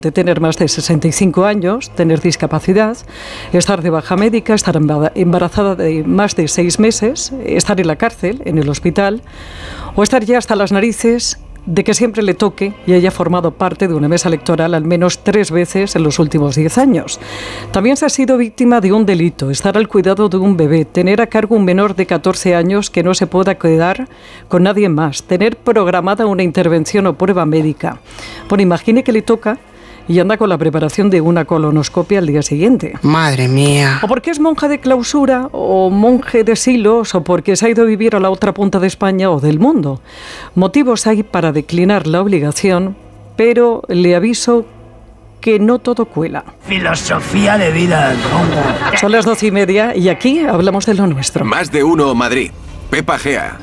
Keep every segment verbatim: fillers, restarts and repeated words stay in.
de tener más de sesenta y cinco años, tener discapacidad, estar de baja médica, estar embarazada de más de seis meses, estar en la cárcel, en el hospital, o estar ya hasta las narices de que siempre le toque y haya formado parte de una mesa electoral al menos tres veces en los últimos diez años. También se ha sido víctima de un delito, estar al cuidado de un bebé, tener a cargo un menor de catorce años que no se pueda quedar con nadie más, tener programada una intervención o prueba médica. Bueno, imagine que le toca y anda con la preparación de una colonoscopia al día siguiente. Madre mía. O porque es monja de clausura, o monje de silos, o porque se ha ido a vivir a la otra punta de España o del mundo. Motivos hay para declinar la obligación, pero le aviso que no todo cuela. Filosofía de vida, monja. Son las doce y media y aquí hablamos de lo nuestro. Más de uno Madrid. Pepa Gea.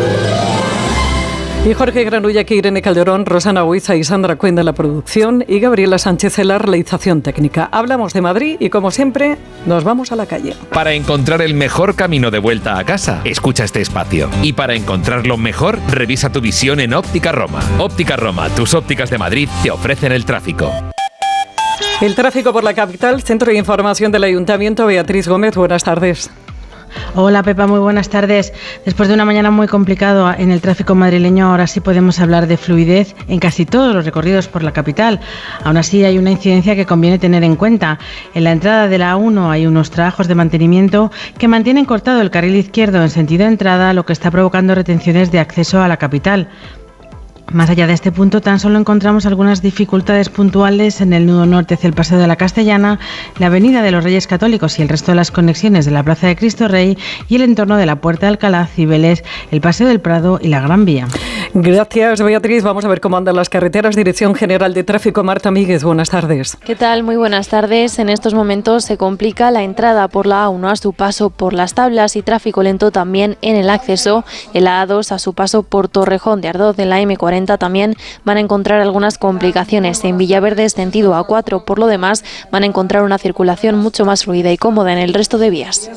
Y Jorge Granulla, que Irene Calderón, Rosana Huiza y Sandra Cuenda en la producción y Gabriela Sánchez en la realización técnica. Hablamos de Madrid y, como siempre, nos vamos a la calle. Para encontrar el mejor camino de vuelta a casa, escucha este espacio. Y para encontrarlo mejor, revisa tu visión en Óptica Roma. Óptica Roma, tus ópticas de Madrid, te ofrecen el tráfico. El tráfico por la capital, Centro de Información del Ayuntamiento. Beatriz Gómez, buenas tardes. Hola Pepa, muy buenas tardes. Después de una mañana muy complicada en el tráfico madrileño, ahora sí podemos hablar de fluidez en casi todos los recorridos por la capital. Aún así hay una incidencia que conviene tener en cuenta. En la entrada de la A uno hay unos trabajos de mantenimiento que mantienen cortado el carril izquierdo en sentido entrada, lo que está provocando retenciones de acceso a la capital. Más allá de este punto, tan solo encontramos algunas dificultades puntuales en el nudo norte hacia el Paseo de la Castellana, la Avenida de los Reyes Católicos y el resto de las conexiones de la Plaza de Cristo Rey y el entorno de la Puerta de Alcalá, Cibeles, el Paseo del Prado y la Gran Vía. Gracias, Beatriz. Vamos a ver cómo andan las carreteras. Dirección General de Tráfico, Marta Míguez, buenas tardes. ¿Qué tal? Muy buenas tardes. En estos momentos se complica la entrada por la A uno a su paso por Las Tablas y tráfico lento también en el acceso en la A dos a su paso por Torrejón de Ardoz. En la eme cuarenta también van a encontrar algunas complicaciones. En Villaverde, sentido A cuatro. Por lo demás, van a encontrar una circulación mucho más fluida y cómoda en el resto de vías.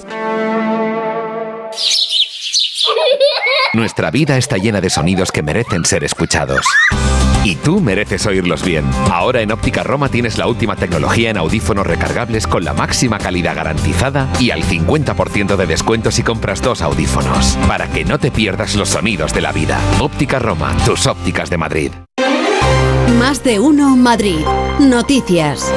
Nuestra vida está llena de sonidos que merecen ser escuchados. Y tú mereces oírlos bien. Ahora en Óptica Roma tienes la última tecnología en audífonos recargables con la máxima calidad garantizada y al cincuenta por ciento de descuento si compras dos audífonos. Para que no te pierdas los sonidos de la vida. Óptica Roma, tus ópticas de Madrid. Más de uno Madrid. Noticias.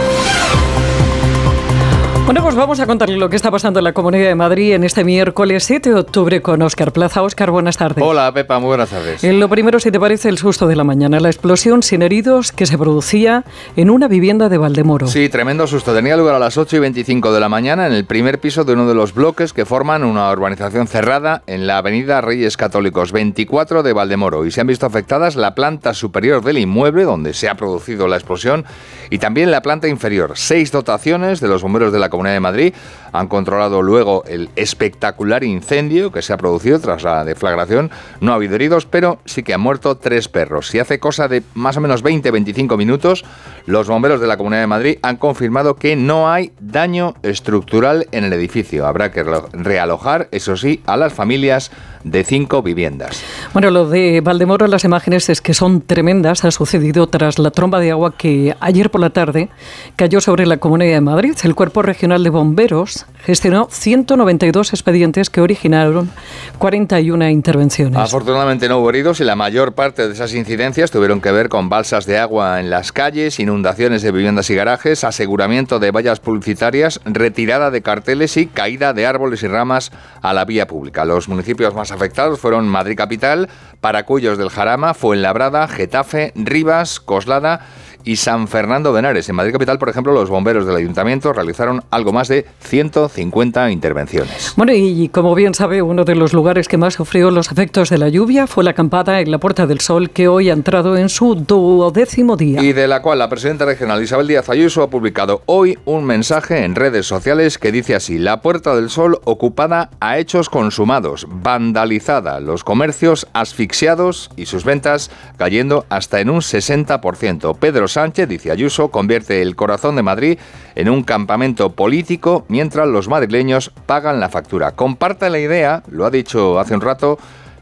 Bueno, pues vamos a contarle lo que está pasando en la Comunidad de Madrid en este miércoles siete de octubre con Óscar Plaza. Óscar, buenas tardes. Hola, Pepa, muy buenas tardes. Eh, lo primero, si te parece, el susto de la mañana, la explosión sin heridos que se producía en una vivienda de Valdemoro. Sí, tremendo susto. Tenía lugar a las ocho y veinticinco de la mañana en el primer piso de uno de los bloques que forman una urbanización cerrada en la avenida Reyes Católicos veinticuatro de Valdemoro y se han visto afectadas la planta superior del inmueble donde se ha producido la explosión y también la planta inferior. Seis dotaciones de los bomberos de la Comunidad de Madrid han controlado luego el espectacular incendio que se ha producido tras la deflagración. No ha habido heridos, pero sí que han muerto tres perros. Y hace cosa de más o menos veinte a veinticinco minutos, los bomberos de la Comunidad de Madrid han confirmado que no hay daño estructural en el edificio. Habrá que realojar, eso sí, a las familias de cinco viviendas. Bueno, lo de Valdemoro, las imágenes es que son tremendas. Ha sucedido tras la tromba de agua que ayer por la tarde cayó sobre la Comunidad de Madrid. El Cuerpo Regional de Bomberos gestionó ciento noventa y dos expedientes que originaron cuarenta y una intervenciones. Afortunadamente no hubo heridos y la mayor parte de esas incidencias tuvieron que ver con balsas de agua en las calles, inundaciones de viviendas y garajes, aseguramiento de vallas publicitarias, retirada de carteles y caída de árboles y ramas a la vía pública. Los municipios más afectados fueron Madrid Capital, Paracuellos del Jarama, Fuenlabrada, Getafe, Rivas, Coslada y San Fernando de Henares. En Madrid Capital, por ejemplo, los bomberos del Ayuntamiento realizaron algo más de ciento cincuenta intervenciones. Bueno, y como bien sabe, uno de los lugares que más sufrió los efectos de la lluvia fue la acampada en la Puerta del Sol, que hoy ha entrado en su duodécimo día. Y de la cual la presidenta regional Isabel Díaz Ayuso ha publicado hoy un mensaje en redes sociales que dice así: la Puerta del Sol ocupada a hechos consumados, vandalizada, los comercios asfixiados y sus ventas cayendo hasta en un sesenta por ciento. Pedro Sánchez, dice Ayuso, convierte el corazón de Madrid en un campamento político mientras los madrileños pagan la factura. Comparte la idea, lo ha dicho hace un rato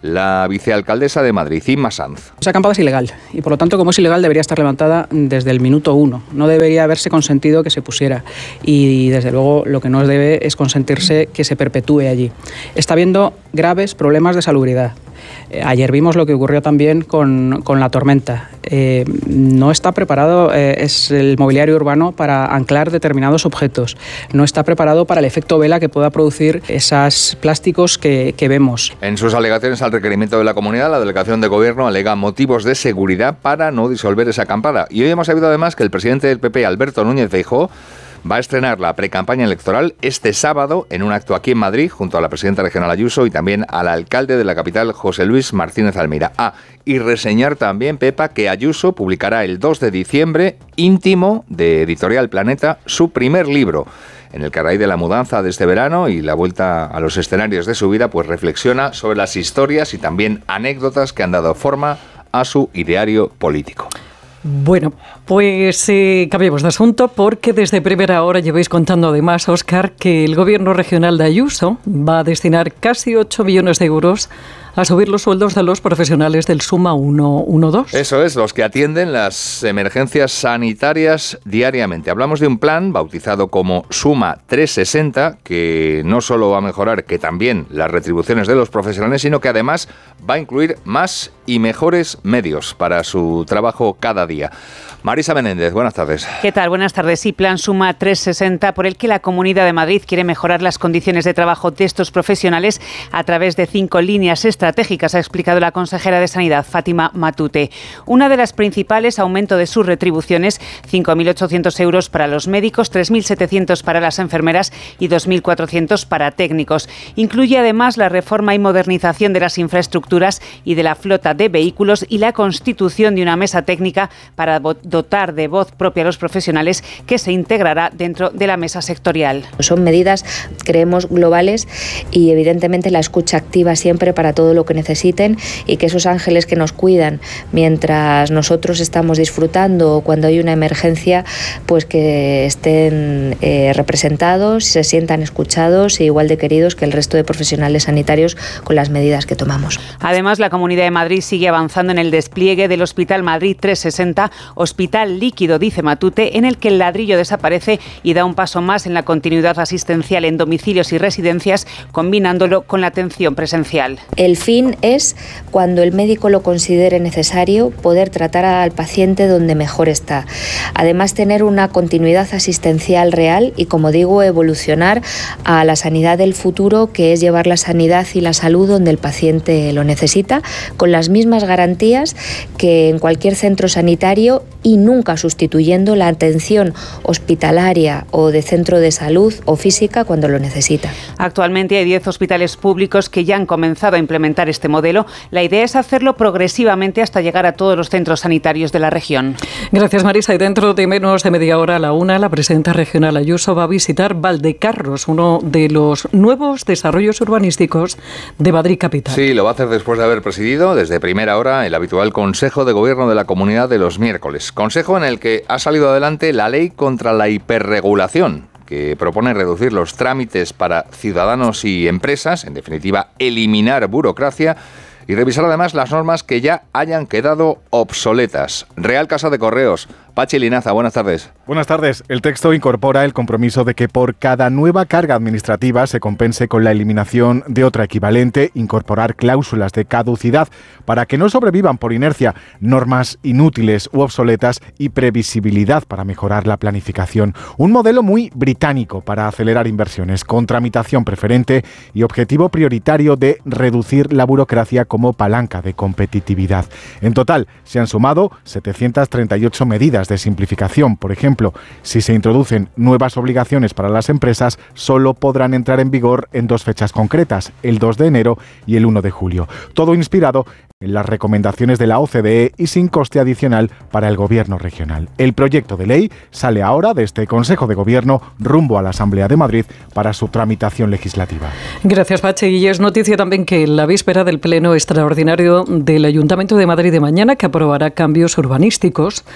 la vicealcaldesa de Madrid, Inma Sanz. Esa acampada es ilegal y por lo tanto, como es ilegal, debería estar levantada desde el minuto uno. No debería haberse consentido que se pusiera y desde luego lo que no debe es consentirse que se perpetúe allí. Está habiendo graves problemas de salubridad. Eh, ayer vimos lo que ocurrió también con, con la tormenta. Eh, no está preparado eh, es el mobiliario urbano para anclar determinados objetos. No está preparado para el efecto vela que pueda producir esos plásticos que, que vemos. En sus alegaciones al requerimiento de la comunidad, la delegación de gobierno alega motivos de seguridad para no disolver esa acampada. Y hoy hemos sabido además que el presidente del P P, Alberto Núñez Feijóo, va a estrenar la precampaña electoral este sábado en un acto aquí en Madrid junto a la presidenta regional Ayuso y también al alcalde de la capital, José Luis Martínez Almeida. Ah, y reseñar también, Pepa, que Ayuso publicará el dos de diciembre, íntimo de Editorial Planeta, su primer libro, en el que a raíz de la mudanza de este verano y la vuelta a los escenarios de su vida, pues reflexiona sobre las historias y también anécdotas que han dado forma a su ideario político. Bueno, pues eh, cambiemos de asunto porque desde primera hora lleváis contando además, Óscar, que el gobierno regional de Ayuso va a destinar casi ocho millones de euros a subir los sueldos de los profesionales del Suma ciento doce. Eso es, los que atienden las emergencias sanitarias diariamente. Hablamos de un plan bautizado como Suma trescientos sesenta, que no solo va a mejorar, que también las retribuciones de los profesionales, sino que además va a incluir más y mejores medios para su trabajo cada día. Marisa Menéndez, buenas tardes. ¿Qué tal? Buenas tardes. Sí, plan Suma trescientos sesenta, por el que la Comunidad de Madrid quiere mejorar las condiciones de trabajo de estos profesionales a través de cinco líneas estratégicas, ha explicado la consejera de Sanidad, Fátima Matute. Una de las principales, aumento de sus retribuciones, cinco mil ochocientos euros para los médicos, tres mil setecientos para las enfermeras y dos mil cuatrocientos para técnicos. Incluye además la reforma y modernización de las infraestructuras y de la flota de vehículos y la constitución de una mesa técnica para dotar de voz propia a los profesionales, que se integrará dentro de la mesa sectorial. Son medidas, creemos, globales y evidentemente la escucha activa siempre para todo lo que necesiten, y que esos ángeles que nos cuidan mientras nosotros estamos disfrutando o cuando hay una emergencia, pues que estén eh, representados, se sientan escuchados e igual de queridos que el resto de profesionales sanitarios con las medidas que tomamos. Además, la Comunidad de Madrid sigue avanzando en el despliegue del Hospital Madrid trescientos sesenta, hospital líquido, dice Matute, en el que el ladrillo desaparece y da un paso más en la continuidad asistencial en domicilios y residencias, combinándolo con la atención presencial. El fin es, cuando el médico lo considere necesario, poder tratar al paciente donde mejor está. Además, tener una continuidad asistencial real y, como digo, evolucionar a la sanidad del futuro, que es llevar la sanidad y la salud donde el paciente lo necesita, con las mismas garantías que en cualquier centro sanitario y nunca sustituyendo la atención hospitalaria o de centro de salud o física cuando lo necesita. Actualmente hay diez hospitales públicos que ya han comenzado a implementar este modelo. La idea es hacerlo progresivamente hasta llegar a todos los centros sanitarios de la región. Gracias, Marisa. Y dentro de menos de media hora, a la una, la presidenta regional Ayuso va a visitar Valdecarros, uno de los nuevos desarrollos urbanísticos de Madrid capital. Sí, lo va a hacer después de haber presidido desde primera hora el habitual Consejo de Gobierno de la Comunidad de los miércoles. Consejo en el que ha salido adelante la ley contra la hiperregulación, que propone reducir los trámites para ciudadanos y empresas, en definitiva, eliminar burocracia y revisar además las normas que ya hayan quedado obsoletas. Real Casa de Correos, Pachi Linaza, buenas tardes. Buenas tardes. El texto incorpora el compromiso de que por cada nueva carga administrativa se compense con la eliminación de otra equivalente, incorporar cláusulas de caducidad para que no sobrevivan por inercia normas inútiles u obsoletas y previsibilidad para mejorar la planificación. Un modelo muy británico para acelerar inversiones, con tramitación preferente y objetivo prioritario de reducir la burocracia como palanca de competitividad. En total, se han sumado setecientas treinta y ocho medidas de simplificación. Por ejemplo, si se introducen nuevas obligaciones para las empresas, solo podrán entrar en vigor en dos fechas concretas, el dos de enero y el uno de julio. Todo inspirado en las recomendaciones de la O C D E y sin coste adicional para el Gobierno regional. El proyecto de ley sale ahora de este Consejo de Gobierno rumbo a la Asamblea de Madrid para su tramitación legislativa. Gracias, Pachi. Y es noticia también que en la víspera del Pleno Extraordinario del Ayuntamiento de Madrid de mañana, que aprobará cambios urbanísticos,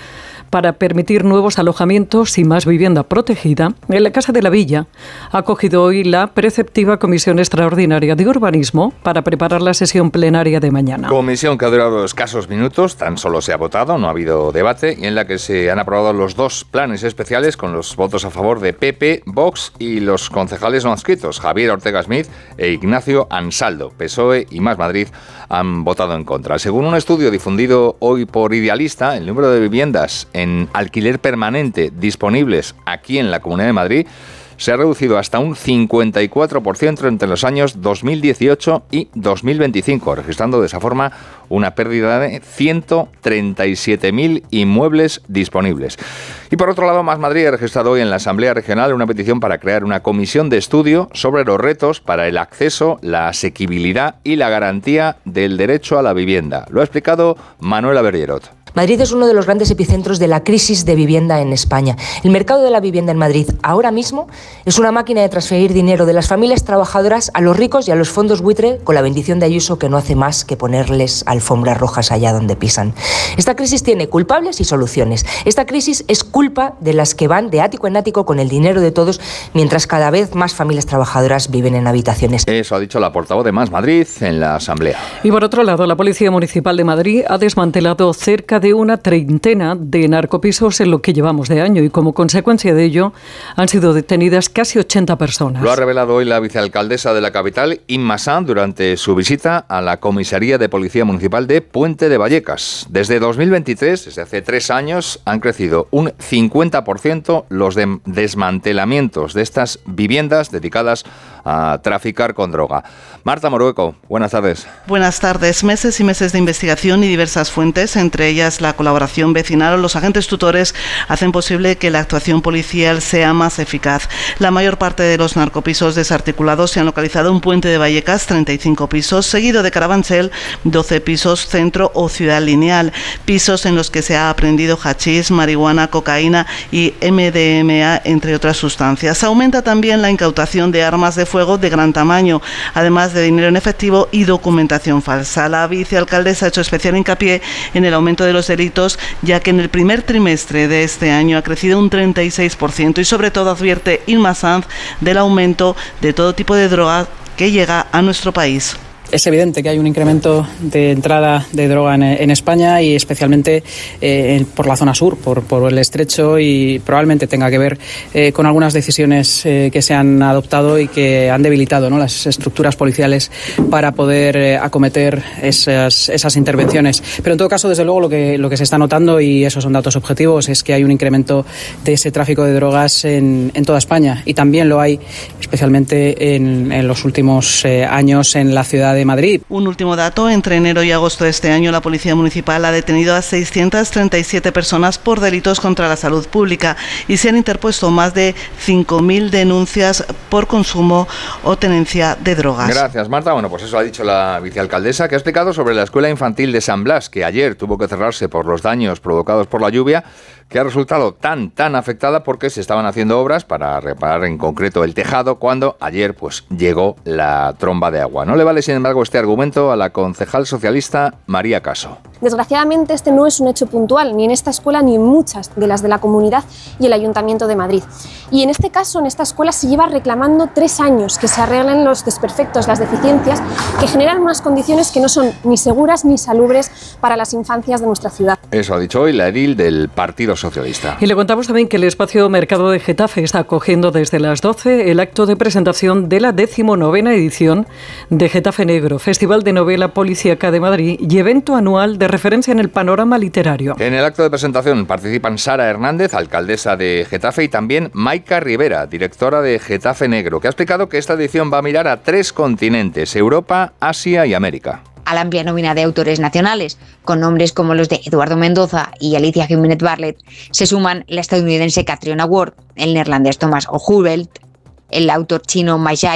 para permitir nuevos alojamientos y más vivienda protegida, en la Casa de la Villa ha acogido hoy la preceptiva Comisión Extraordinaria de Urbanismo para preparar la sesión plenaria de mañana. Comisión que ha durado escasos minutos, tan solo se ha votado, no ha habido debate, y en la que se han aprobado los dos planes especiales con los votos a favor de P P, Vox y los concejales no adscritos, Javier Ortega Smith e Ignacio Ansaldo. P S O E y Más Madrid han votado en contra. Según un estudio difundido hoy por Idealista, el número de viviendas en alquiler permanente disponibles aquí en la Comunidad de Madrid se ha reducido hasta un cincuenta y cuatro por ciento entre los años dos mil dieciocho y dos mil veinticinco, registrando de esa forma una pérdida de ciento treinta y siete mil inmuebles disponibles. Y por otro lado, Más Madrid ha registrado hoy en la Asamblea Regional una petición para crear una comisión de estudio sobre los retos para el acceso, la asequibilidad y la garantía del derecho a la vivienda. Lo ha explicado Manuela Bergerot. Madrid es uno de los grandes epicentros de la crisis de vivienda en España. El mercado de la vivienda en Madrid ahora mismo es una máquina de transferir dinero de las familias trabajadoras a los ricos y a los fondos buitre, con la bendición de Ayuso, que no hace más que ponerles alfombras rojas allá donde pisan. Esta crisis tiene culpables y soluciones. Esta crisis es culpa de las que van de ático en ático con el dinero de todos, mientras cada vez más familias trabajadoras viven en habitaciones. Eso ha dicho la portavoz de Más Madrid en la Asamblea. Y por otro lado, la Policía Municipal de Madrid ha desmantelado cerca de de una treintena de narcopisos en lo que llevamos de año, y como consecuencia de ello han sido detenidas casi ochenta personas. Lo ha revelado hoy la vicealcaldesa de la capital, Inma Sanz, durante su visita a la Comisaría de Policía Municipal de Puente de Vallecas. Desde dos mil veintitrés, desde hace tres años, han crecido un cincuenta por ciento los de desmantelamientos de estas viviendas dedicadas a traficar con droga. Marta Morueco, buenas tardes. Buenas tardes. Meses y meses de investigación y diversas fuentes, entre ellas la colaboración vecinal o los agentes tutores, hacen posible que la actuación policial sea más eficaz. La mayor parte de los narcopisos desarticulados se han localizado en Puente de Vallecas, treinta y cinco pisos, seguido de Carabanchel, doce pisos, Centro o Ciudad Lineal, pisos en los que se ha aprehendido hachís, marihuana, cocaína y M D M A, entre otras sustancias. Aumenta también la incautación de armas de fuego de gran tamaño, además de dinero en efectivo y documentación falsa. La vicealcaldesa ha hecho especial hincapié en el aumento de los delitos, ya que en el primer trimestre de este año ha crecido un treinta y seis por ciento, y sobre todo advierte Inma Sanz del aumento de todo tipo de droga que llega a nuestro país. Es evidente que hay un incremento de entrada de droga en, en España, y especialmente eh, por la zona sur, por, por el estrecho, y probablemente tenga que ver eh, con algunas decisiones eh, que se han adoptado y que han debilitado, ¿no?, las estructuras policiales para poder eh, acometer esas, esas intervenciones. Pero en todo caso, desde luego, lo que, lo que se está notando, y esos son datos objetivos, es que hay un incremento de ese tráfico de drogas en, en toda España, y también lo hay especialmente en, en los últimos eh, años en la ciudad de Madrid. Un último dato: entre enero y agosto de este año, la Policía Municipal ha detenido a seiscientas treinta y siete personas por delitos contra la salud pública, y se han interpuesto más de cinco mil denuncias por consumo o tenencia de drogas. Gracias, Marta. Bueno, pues eso ha dicho la vicealcaldesa, que ha explicado sobre la Escuela Infantil de San Blas, que ayer tuvo que cerrarse por los daños provocados por la lluvia, que ha resultado tan, tan afectada porque se estaban haciendo obras para reparar en concreto el tejado, cuando ayer pues llegó la tromba de agua. No le vale, sin embargo, este argumento a la concejal socialista María Caso. Desgraciadamente, este no es un hecho puntual, ni en esta escuela ni en muchas de las de la Comunidad y el Ayuntamiento de Madrid. Y en este caso, en esta escuela, se lleva reclamando tres años que se arreglen los desperfectos, las deficiencias, que generan unas condiciones que no son ni seguras ni salubres para las infancias de nuestra ciudad. Eso ha dicho hoy la edil del Partido Socialista. Y le contamos también que el Espacio Mercado de Getafe está acogiendo desde las doce el acto de presentación de la decimonovena edición de Getafe Negro, Festival de Novela Policíaca de Madrid y evento anual de referencia en el panorama literario. En el acto de presentación participan Sara Hernández, alcaldesa de Getafe, y también Maika Rivera, directora de Getafe Negro, que ha explicado que esta edición va a mirar a tres continentes: Europa, Asia y América. A la amplia nómina de autores nacionales, con nombres como los de Eduardo Mendoza y Alicia Jiménez Barlet, se suman la estadounidense Catriona Ward, el neerlandés Thomas O'Hubelt, el autor chino Mai Jai,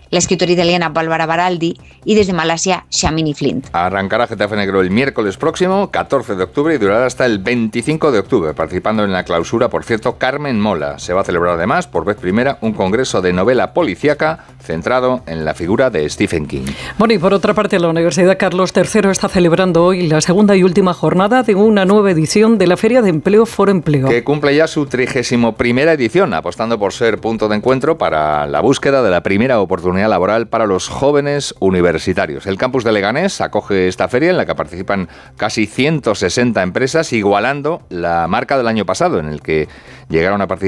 la escritora italiana Bárbara Baraldi y desde Malasia Shamini Flint. Arrancará Getafe Negro el miércoles próximo, catorce de octubre, y durará hasta el veinticinco de octubre, participando en la clausura, por cierto, Carmen Mola. Se va a celebrar además, por vez primera, un congreso de novela policíaca centrado en la figura de Stephen King. Bueno, y por otra parte, la Universidad Carlos tercero está celebrando hoy la segunda y última jornada de una nueva edición de la Feria de Empleo For Empleo, que cumple ya su trigésimo primera edición, apostando por ser punto de encuentro para la búsqueda de la primera oportunidad laboral para los jóvenes universitarios. El campus de Leganés acoge esta feria en la que participan casi ciento sesenta empresas, igualando la marca del año pasado, en el que llegaron a participar